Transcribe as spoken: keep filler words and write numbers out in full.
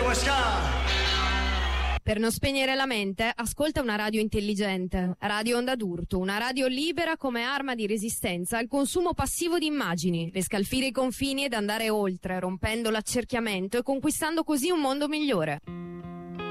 Per non spegnere la mente, ascolta una radio intelligente. Radio Onda d'Urto, una radio libera come arma di resistenza al consumo passivo di immagini, per scalfire i confini ed andare oltre, rompendo l'accerchiamento e conquistando così un mondo migliore.